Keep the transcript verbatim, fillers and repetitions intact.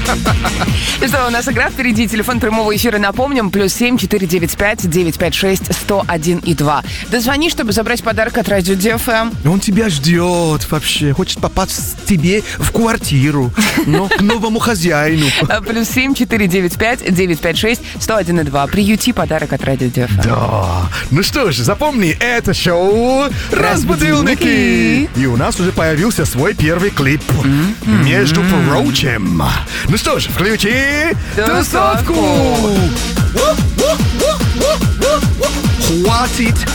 И что, у нас игра впереди. Телефон прямого эфира, напомним, плюс семь четыре девять пять девять пять шесть сто один и два. Дозвони, чтобы забрать подарок от Радио Ди Эф Эм. Он тебя ждет вообще. Хочет попасть к тебе в квартиру, но к новому хозяину. Плюс семь четыре девять пять девять пять шесть сто один и два. Приюти подарок от Радио Ди Эф Эм. Да. Ну что ж, запомни, это шоу «Разбудилники». И у нас уже появился свой первый клип. Mm-hmm. Между прочим. Ну что ж, включи тусовку. Хватит